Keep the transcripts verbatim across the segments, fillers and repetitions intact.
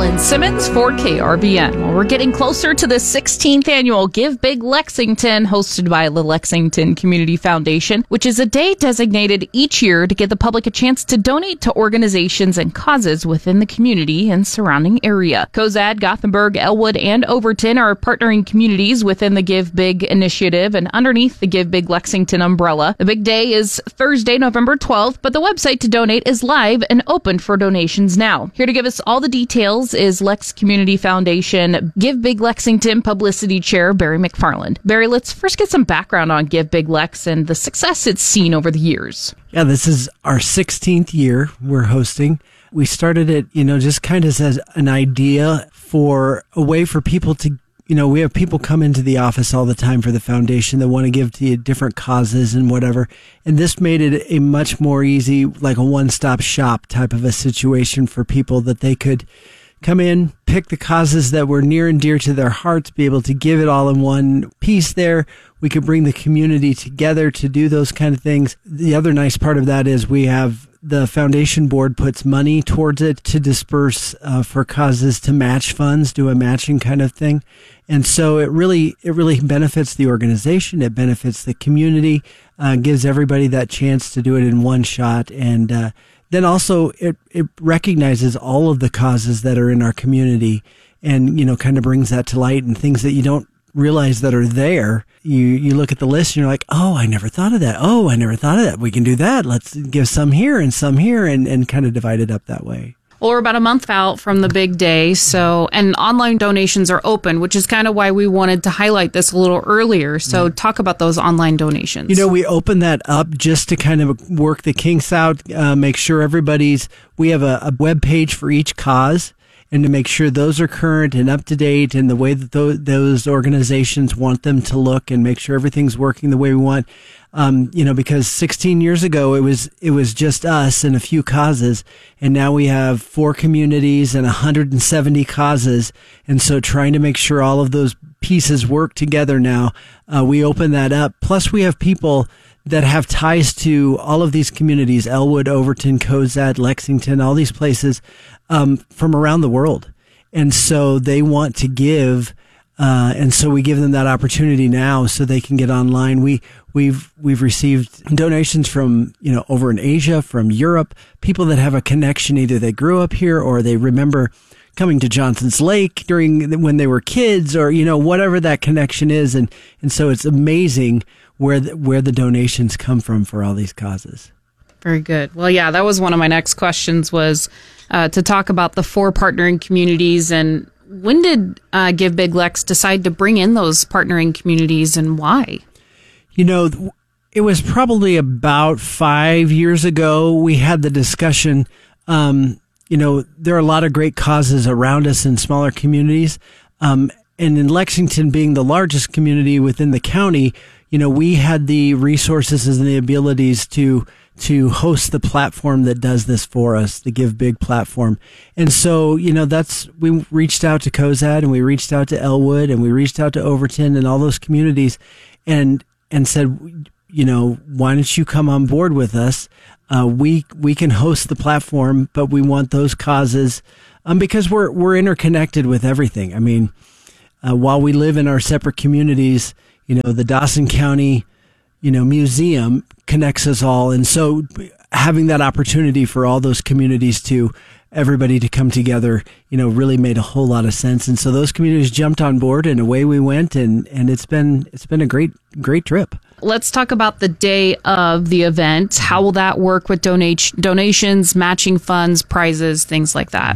Lynn Simmons for K R B N. Well, we're getting closer to the sixteenth annual Give Big Lexington, hosted by the Lexington Community Foundation, which is a day designated each year to give the public a chance to donate to organizations and causes within the community and surrounding area. Cozad, Gothenburg, Elwood, and Overton are partnering communities within the Give Big initiative and underneath the Give Big Lexington umbrella. The big day is Thursday, November twelfth, but the website to donate is live and open for donations now. Here to give us all the details is Lex Community Foundation Give Big Lexington Publicity Chair Barry McFarland. Barry, let's first get some background on Give Big Lex and the success it's seen over the years. Yeah, this is our sixteenth year we're hosting. We started it, you know, just kind of as an idea for a way for people to, you know, we have people come into the office all the time for the foundation that want to give to different causes and whatever. And this made it a much more easy, like a one-stop shop type of a situation for people that they could come in, pick the causes that were near and dear to their hearts, be able to give it all in one piece there. We could bring the community together to do those kind of things. The other nice part of that is we have the foundation board puts money towards it to disperse uh, for causes to match funds, do a matching kind of thing. And so it really, it really benefits the organization. It benefits the community, uh, gives everybody that chance to do it in one shot. And, uh, then also it, it recognizes all of the causes that are in our community and, you know, kind of brings that to light and things that you don't realize that are there. You, you look at the list and you're like, oh, I never thought of that. Oh, I never thought of that. We can do that. Let's give some here and some here and, and kind of divide it up that way. Well, we're about a month out from the big day, so and online donations are open, which is kind of why we wanted to highlight this a little earlier. So yeah. Talk about those online donations. You know, we open that up just to kind of work the kinks out, uh, make sure everybody's, we have a, a web page for each cause, and to make sure those are current and up to date and the way that those, those organizations want them to look and make sure everything's working the way we want. Um, you know, because sixteen years ago, it was, it was just us and a few causes. And now we have four communities and one hundred seventy causes. And so trying to make sure all of those pieces work together now, uh, we open that up. Plus we have people that have ties to all of these communities, Elwood, Overton, Cozad, Lexington, all these places, um, from around the world. And so they want to give, uh, and so we give them that opportunity now so they can get online. We, we've, we've received donations from, you know, over in Asia, from Europe, people that have a connection, either they grew up here or they remember coming to Johnson's Lake during when they were kids or, you know, whatever that connection is. And, and so it's amazing where the, where the donations come from for all these causes. Very good. Well, yeah, that was one of my next questions was uh, to talk about the four partnering communities. And when did uh, Give Big Lex decide to bring in those partnering communities and why? You know, it was probably about five years ago we had the discussion. Um, you know, there are a lot of great causes around us in smaller communities. Um, and in Lexington being the largest community within the county, you know, we had the resources and the abilities to to host the platform that does this for us, the Give Big platform. And so, you know, that's, we reached out to Cozad and we reached out to Elwood and we reached out to Overton and all those communities and, and said, you know, why don't you come on board with us? Uh, we, we can host the platform, but we want those causes, um, because we're, we're interconnected with everything. I mean, uh, while we live in our separate communities, you know, the Dawson County, you know, museum connects us all. And so having that opportunity for all those communities to everybody to come together, you know, really made a whole lot of sense. And so those communities jumped on board and away we went. And, and it's been, it's been a great, great trip. Let's talk about the day of the event. How will that work with donate, donations, matching funds, prizes, things like that?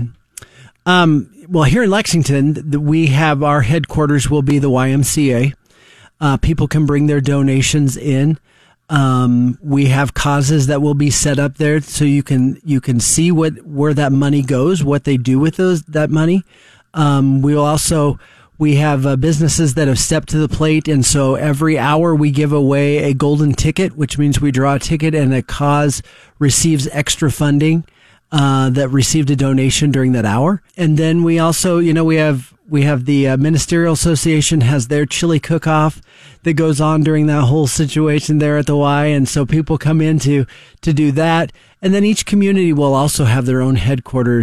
Um, well, here in Lexington, we have our headquarters will be the Y M C A. Uh, people can bring their donations in. Um, we have causes that will be set up there so you can, you can see what, where that money goes, what they do with those, that money. Um, we'll also, we have uh, businesses that have stepped to the plate. And so every hour we give away a golden ticket, which means we draw a ticket and a cause receives extra funding, uh, that received a donation during that hour. And then we also, you know, we have, We have the uh, Ministerial Association has their chili cook-off that goes on during that whole situation there at the Y. And so people come in to, to do that. And then each community will also have their own headquarters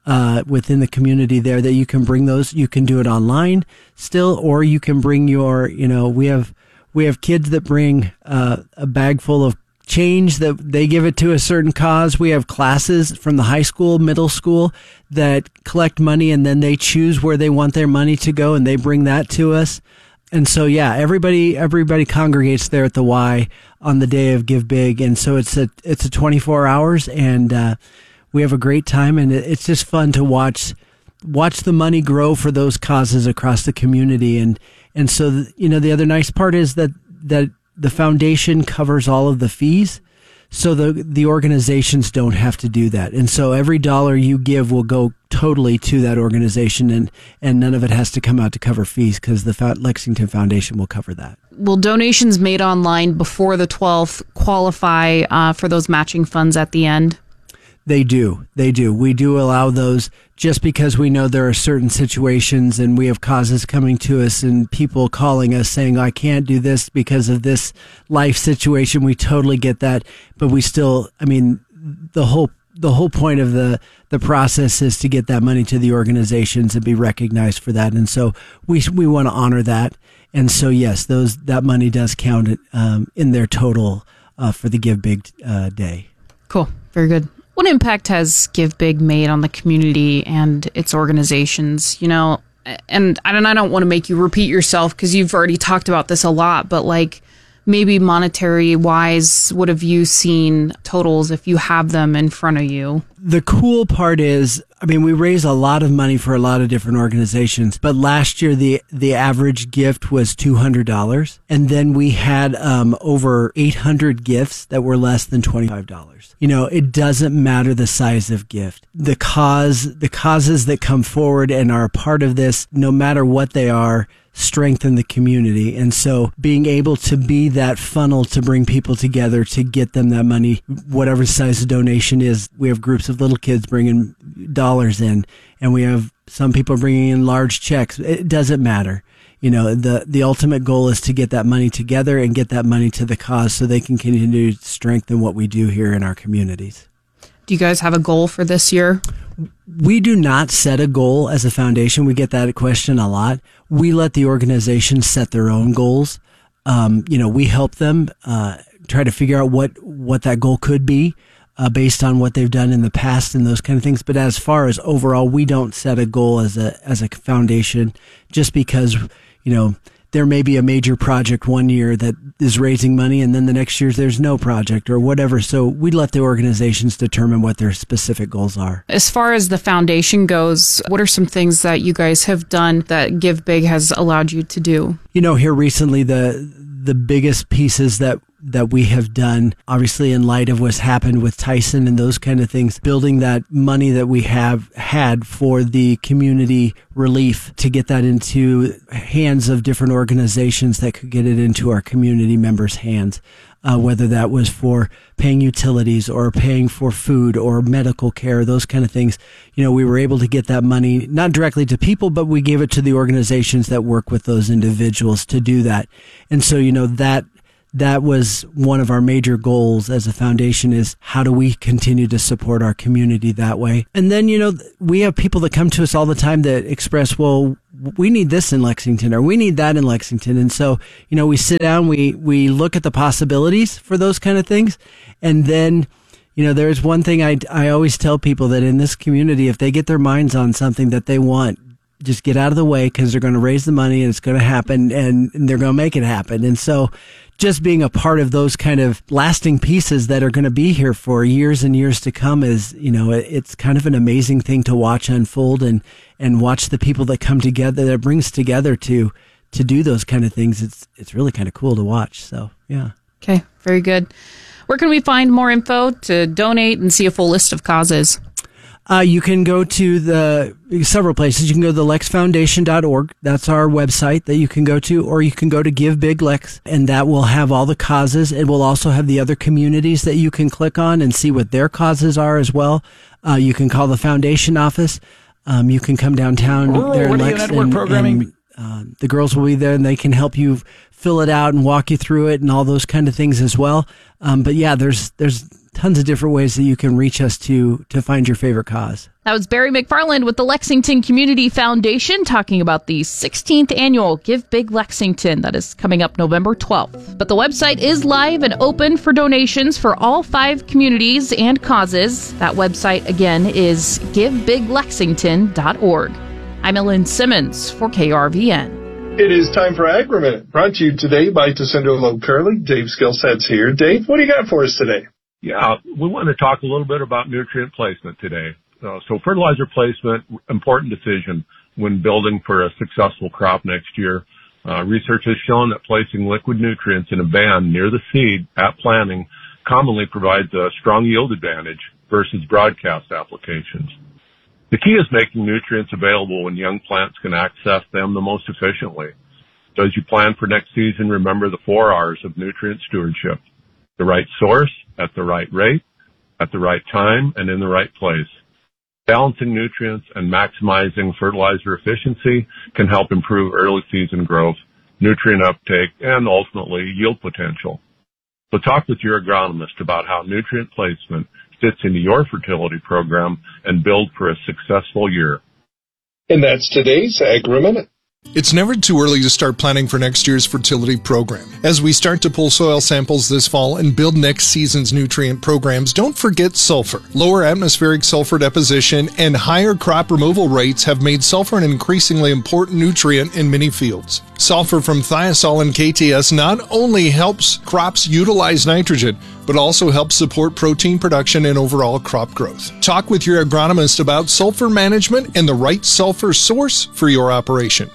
uh, within the community there that you can bring those. You can do it online still, or you can bring your, you know, we have, we have kids that bring uh, a bag full of change that they give it to a certain cause. We have classes from the high school, middle school that collect money, and then they choose where they want their money to go, and they bring that to us. And so, yeah, everybody everybody congregates there at the Y on the day of Give Big, and so it's a it's a twenty-four hours, and uh, we have a great time, and it's just fun to watch watch the money grow for those causes across the community. And and so, you know, the other nice part is that that the foundation covers all of the fees, so the the organizations don't have to do that. And so every dollar you give will go totally to that organization, and, and none of it has to come out to cover fees, because the Lexington Foundation will cover that. Will donations made online before the twelfth qualify uh, for those matching funds at the end? They do. They do. We do allow those just because we know there are certain situations, and we have causes coming to us and people calling us saying, I can't do this because of this life situation. We totally get that. But we still, I mean, the whole the whole point of the, the process is to get that money to the organizations and be recognized for that. And so we we want to honor that. And so, yes, those that money does count um, in their total uh, for the Give Big uh, Day. Cool. Very good. What impact has Give Big made on the community and its organizations? You know, and I don't, I don't want to make you repeat yourself because you've already talked about this a lot, but like maybe monetary wise, what have you seen totals if you have them in front of you? The cool part is, I mean, we raise a lot of money for a lot of different organizations, but last year the the average gift was two hundred dollars, and then we had um, over eight hundred gifts that were less than twenty-five dollars. You know, it doesn't matter the size of gift. The cause, the causes that come forward and are a part of this, no matter what they are, strengthen the community. And so being able to be that funnel to bring people together to get them that money, whatever size the donation is, we have groups of little kids bringing dollars in, and we have some people bringing in large checks. It doesn't matter. You know, the, the ultimate goal is to get that money together and get that money to the cause so they can continue to strengthen what we do here in our communities. Do you guys have a goal for this year? We do not set a goal as a foundation. We get that question a lot. We let the organizations set their own goals. Um, you know, we help them uh, try to figure out what, what that goal could be uh, based on what they've done in the past and those kind of things. But as far as overall, we don't set a goal as a as a foundation just because, you know, there may be a major project one year that is raising money, and then the next year there's no project or whatever. So we let the organizations determine what their specific goals are. As far as the foundation goes, what are some things that you guys have done that Give Big has allowed you to do? You know, here recently, the the biggest pieces that that we have done, obviously in light of what's happened with Tyson and those kind of things, building that money that we have had for the community relief to get that into hands of different organizations that could get it into our community members' hands, uh, whether that was for paying utilities or paying for food or medical care, those kind of things. You know, we were able to get that money not directly to people, but we gave it to the organizations that work with those individuals to do that. And so, you know, that That was one of our major goals as a foundation, is how do we continue to support our community that way? And then, you know, we have people that come to us all the time that express, well, we need this in Lexington or we need that in Lexington. And so, you know, we sit down, we, we look at the possibilities for those kind of things. And then, you know, there's one thing I, I always tell people, that in this community, if they get their minds on something that they want, just get out of the way, because they're going to raise the money and it's going to happen, and, and they're going to make it happen. And so just being a part of those kind of lasting pieces that are going to be here for years and years to come is, you know, it's kind of an amazing thing to watch unfold, and, and watch the people that come together, that brings together to, to do those kind of things. It's, it's really kind of cool to watch. So, yeah. Okay. Very good. Where can we find more info to donate and see a full list of causes? Uh, you can go to the several places. You can go to the lex foundation dot org. That's our website that you can go to, or you can go to Give Big Lex, and that will have all the causes. It will also have the other communities that you can click on and see what their causes are as well. Uh, you can call the foundation office. Um, you can come downtown Rural there in Radio Lex, Network and, programming. and uh, the girls will be there, and they can help you fill it out and walk you through it and all those kind of things as well. Um, but yeah, there's there's tons of different ways that you can reach us to to find your favorite cause. That was Barry McFarland with the Lexington Community Foundation talking about the sixteenth annual Give Big Lexington that is coming up November twelfth. But the website is live and open for donations for all five communities and causes. That website, again, is give big lexington dot org. I'm Ellen Simmons for K R V N. It is time for Agri Minute, brought to you today by Tessindo Loeb Curley. Dave Skillset's here. Dave, what do you got for us today? Yeah, we want to talk a little bit about nutrient placement today. Uh, so fertilizer placement, important decision when building for a successful crop next year. Uh, research has shown that placing liquid nutrients in a band near the seed at planting commonly provides a strong yield advantage versus broadcast applications. The key is making nutrients available when young plants can access them the most efficiently. So as you plan for next season, remember the four R's of nutrient stewardship: the right source, at the right rate, at the right time, and in the right place. Balancing nutrients and maximizing fertilizer efficiency can help improve early season growth, nutrient uptake, and ultimately yield potential. So talk with your agronomist about how nutrient placement fits into your fertility program and build for a successful year. And that's today's Agri Minute. It's never too early to start planning for next year's fertility program. As we start to pull soil samples this fall and build next season's nutrient programs, don't forget sulfur. Lower atmospheric sulfur deposition and higher crop removal rates have made sulfur an increasingly important nutrient in many fields. Sulfur from thiazole and K T S not only helps crops utilize nitrogen, but also helps support protein production and overall crop growth. Talk with your agronomist about sulfur management and the right sulfur source for your operation.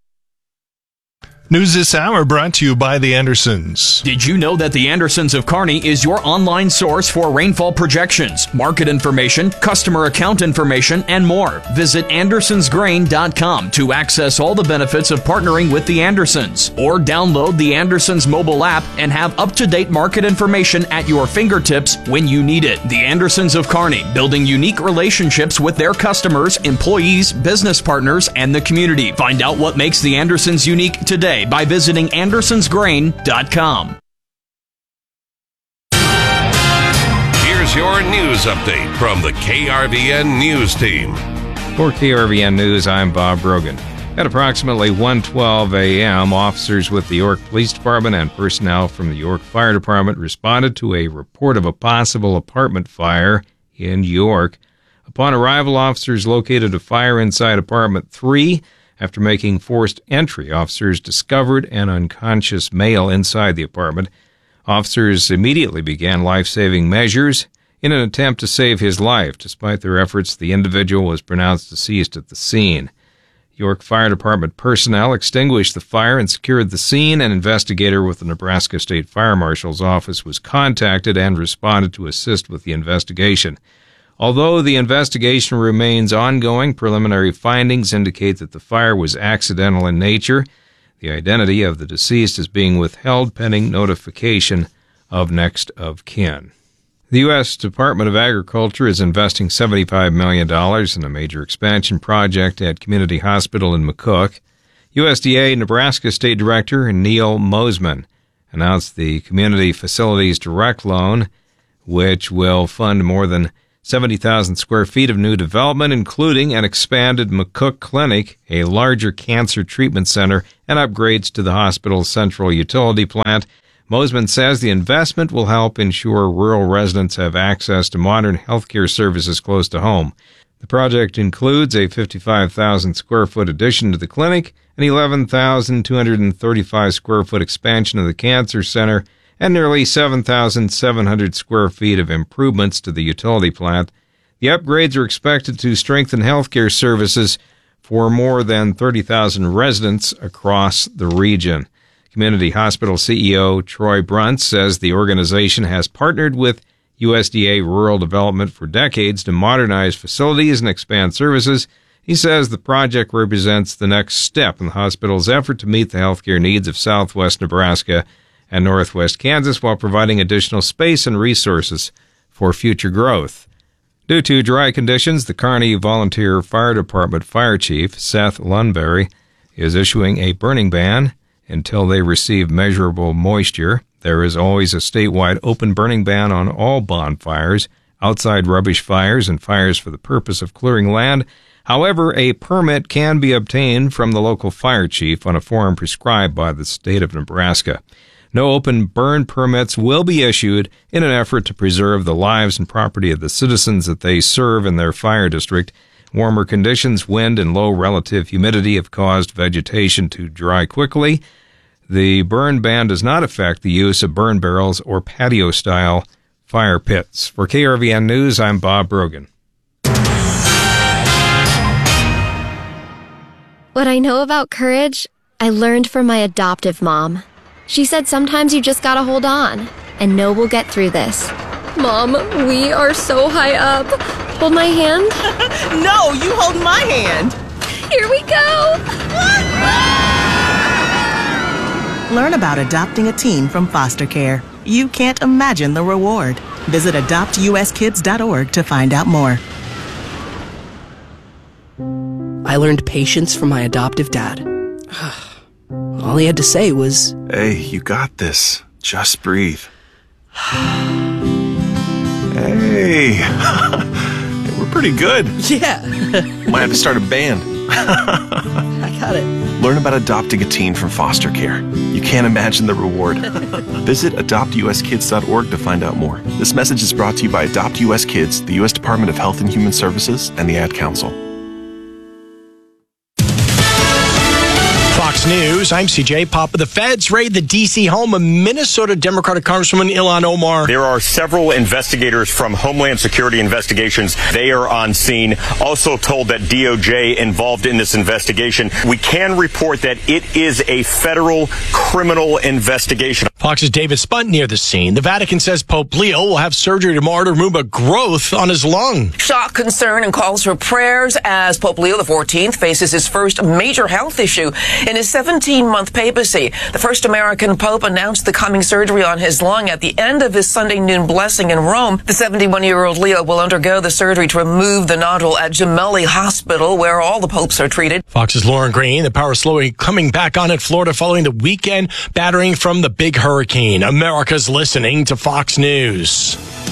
News this hour brought to you by the Andersons. Did you know that the Andersons of Kearney is your online source for rainfall projections, market information, customer account information, and more? Visit andersons grain dot com to access all the benefits of partnering with the Andersons, or download the Andersons mobile app and have up-to-date market information at your fingertips when you need it. The Andersons of Kearney, building unique relationships with their customers, employees, business partners, and the community. Find out what makes the Andersons unique today by visiting andersons grain dot com. Here's your news update from the K R V N News Team. For K R V N News, I'm Bob Brogan. At approximately one twelve a.m., officers with the York Police Department and personnel from the York Fire Department responded to a report of a possible apartment fire in York. Upon arrival, officers located a fire inside apartment three. After making forced entry, officers discovered an unconscious male inside the apartment. Officers immediately began life-saving measures in an attempt to save his life. Despite their efforts, the individual was pronounced deceased at the scene. York Fire Department personnel extinguished the fire and secured the scene. An investigator with the Nebraska State Fire Marshal's office was contacted and responded to assist with the investigation. Although the investigation remains ongoing, preliminary findings indicate that the fire was accidental in nature. The identity of the deceased is being withheld pending notification of next of kin. The U S Department of Agriculture is investing seventy-five million dollars in a major expansion project at Community Hospital in McCook. U S D A Nebraska State Director Neil Mosman announced the Community Facilities Direct Loan, which will fund more than seventy thousand square feet of new development, including an expanded McCook Clinic, a larger cancer treatment center, and upgrades to the hospital's central utility plant. Mosman says the investment will help ensure rural residents have access to modern healthcare services close to home. The project includes a fifty-five thousand square foot addition to the clinic, an eleven thousand two hundred thirty-five square foot expansion of the cancer center, and nearly seven thousand seven hundred square feet of improvements to the utility plant. The upgrades are expected to strengthen healthcare services for more than thirty thousand residents across the region. Community Hospital C E O Troy Bruntz says the organization has partnered with U S D A Rural Development for decades to modernize facilities and expand services. He says the project represents the next step in the hospital's effort to meet the healthcare needs of southwest Nebraska and northwest Kansas while providing additional space and resources for future growth. Due to dry conditions, the Kearney Volunteer Fire Department Fire Chief, Seth Lundberry, is issuing a burning ban until they receive measurable moisture. There is always a statewide open burning ban on all bonfires, outside rubbish fires, and fires for the purpose of clearing land. However, a permit can be obtained from the local fire chief on a form prescribed by the state of Nebraska. No open burn permits will be issued in an effort to preserve the lives and property of the citizens that they serve in their fire district. Warmer conditions, wind, and low relative humidity have caused vegetation to dry quickly. The burn ban does not affect the use of burn barrels or patio-style fire pits. For K R V N News, I'm Bob Brogan. What I know about courage, I learned from my adoptive mom. She said sometimes you just gotta hold on and know we'll get through this. Mom, we are so high up. Hold my hand. No, you hold my hand. Here we go. Learn about adopting a teen from foster care. You can't imagine the reward. Visit adopt u s kids dot org to find out more. I learned patience from my adoptive dad. All he had to say was, "Hey, you got this. Just breathe." Hey, we're pretty good. Yeah. Might have to start a band. I got it. Learn about adopting a teen from foster care. You can't imagine the reward. Visit adopt u s kids dot org to find out more. This message is brought to you by Adopt U S Kids, the U S Department of Health and Human Services, and the Ad Council. Fox News, I'm C J Papa. The feds raid the D C home of Minnesota Democratic Congressman Ilhan Omar. There are several investigators from Homeland Security Investigations. They are on scene. Also told that D O J involved in this investigation. We can report that it is a federal criminal investigation. Fox's David Spunt near the scene. The Vatican says Pope Leo will have surgery tomorrow to remove a growth on his lung. Shock, concern, and calls for prayers as Pope Leo the fourteenth faces his first major health issue in his seventeen-month papacy. The first American pope announced the coming surgery on his lung at the end of his Sunday noon blessing in Rome. The seventy-one-year-old Leo will undergo the surgery to remove the nodule at Gemelli Hospital, where all the popes are treated. Fox's Lauren Green. The power slowly coming back on in Florida following the weekend battering from the big hurricane. America's listening to Fox News.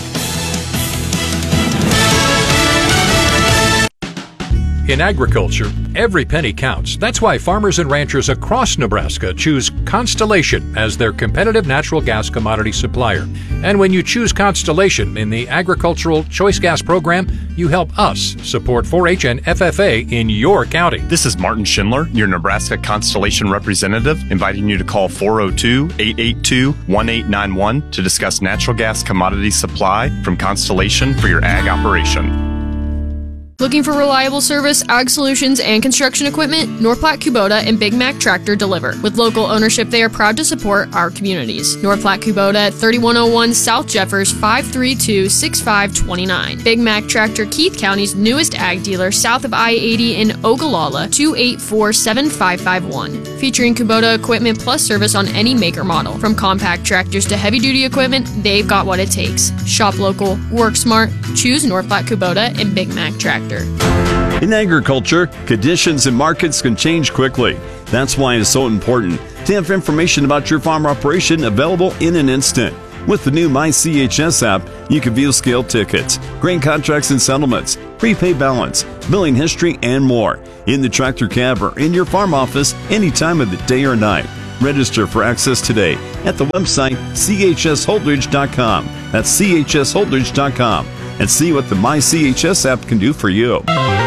In agriculture, every penny counts. That's why farmers and ranchers across Nebraska choose Constellation as their competitive natural gas commodity supplier. And when you choose Constellation in the Agricultural Choice Gas Program, you help us support four H and F F A in your county. This is Martin Schindler, your Nebraska Constellation representative, inviting you to call four oh two, eight eight two, one eight nine one to discuss natural gas commodity supply from Constellation for your ag operation. Looking for reliable service, ag solutions, and construction equipment? North Platte Kubota and Big Mac Tractor deliver. With local ownership, they are proud to support our communities. North Platte Kubota at thirty-one oh one South Jeffers, five three two, six five two nine. Big Mac Tractor, Keith County's newest ag dealer, south of I eighty in Ogallala, two eight four, seven five five one. Featuring Kubota equipment plus service on any make or model. From compact tractors to heavy-duty equipment, they've got what it takes. Shop local, work smart, choose North Platte Kubota and Big Mac Tractor. In agriculture, conditions and markets can change quickly. That's why it's so important to have information about your farm operation available in an instant. With the new My C H S app, you can view scale tickets, grain contracts and settlements, prepaid balance, billing history, and more in the tractor cab or in your farm office any time of the day or night. Register for access today at the website c h s holdridge dot com. That's c h s holdridge dot com. And see what the My C H S app can do for you.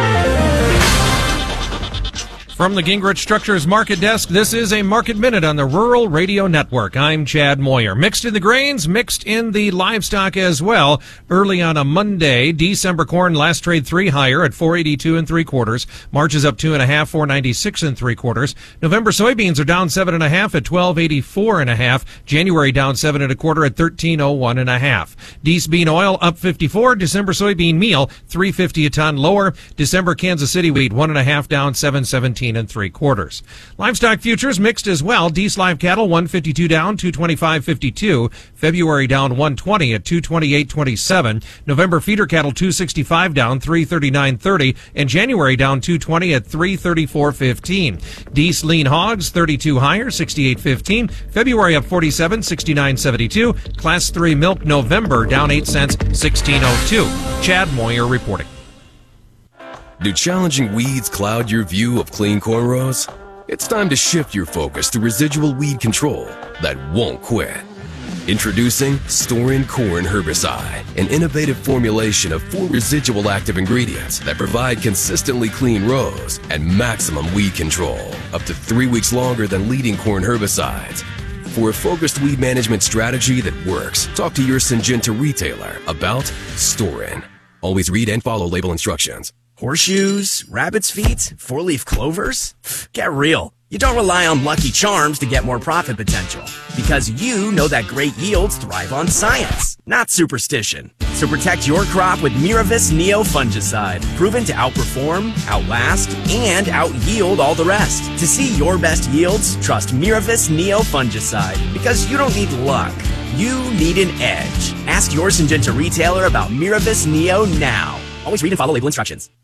From the Gingrich Structures Market Desk, this is a Market Minute on the Rural Radio Network. I'm Chad Moyer. Mixed in the grains, mixed in the livestock as well. Early on a Monday, December corn last trade three higher at four eighty-two and three quarters. March is up two and a half, four ninety-six and three quarters. November soybeans are down seven and a half at twelve eighty-four and a half. January down seven and a quarter at thirteen oh one and a half. Dees bean oil up fifty-four. December soybean meal three fifty a ton lower. December Kansas City wheat one and a half down seven seventeen. thirteen and three quarters. Livestock futures mixed as well. Dees live cattle one fifty-two down, two twenty-five fifty-two. February down one twenty at two twenty-eight twenty-seven. November feeder cattle two sixty-five down, three thirty-nine thirty, and January down two twenty at three thirty-four fifteen. Dees lean hogs thirty-two higher, sixty-eight fifteen. February up forty-seven, sixty-nine seventy-two. Class three milk November down eight cents, sixteen oh two. Chad Moyer reporting. Do challenging weeds cloud your view of clean cornrows? It's time to shift your focus to residual weed control that won't quit. Introducing Storin Corn Herbicide, an innovative formulation of four residual active ingredients that provide consistently clean rows and maximum weed control, up to three weeks longer than leading corn herbicides. For a focused weed management strategy that works, talk to your Syngenta retailer about Storin. Always read and follow label instructions. Horseshoes, rabbit's feet, four-leaf clovers? Get real. You don't rely on Lucky Charms to get more profit potential, because you know that great yields thrive on science, not superstition. So protect your crop with Miravis Neo fungicide, proven to outperform, outlast, and out-yield all the rest. To see your best yields, trust Miravis Neo fungicide, because you don't need luck. You need an edge. Ask your Syngenta retailer about Miravis Neo now. Always read and follow label instructions.